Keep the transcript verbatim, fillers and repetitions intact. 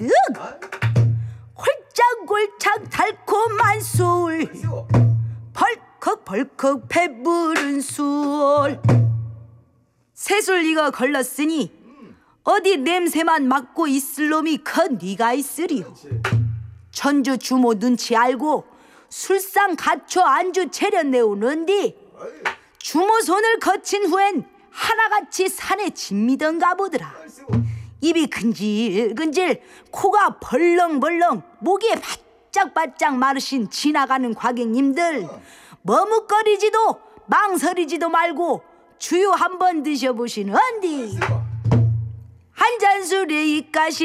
가득 홀짝홀짝 달콤한 술 벌컥벌컥 배부른 술 새술 이거 걸렀으니 어디 냄새만 맡고 있을 놈이 커 네가 있으리요. 천주 주모 눈치 알고 술상 갖춰 안주 차려내오는디 주모 손을 거친 후엔 하나같이 산에 짐미던가 보더라. 입이 근질근질 코가 벌렁벌렁 목이 바짝바짝 마르신 지나가는 과객님들 머뭇거리지도 망설이지도 말고 주요 한번 드셔보시는 언디 한 잔술에 이까시